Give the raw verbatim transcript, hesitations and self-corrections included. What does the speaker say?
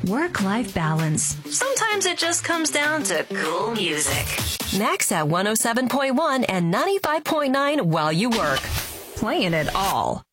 Work-life balance. Sometimes it just comes down to cool music. Max at one oh seven point one and ninety-five point nine while you work. Playing it all.